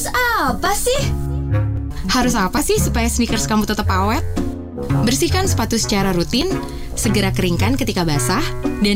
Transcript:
apa sih? Harus apa sih supaya sneakers kamu tetap awet? Bersihkan sepatu secara rutin, segera keringkan ketika basah, dan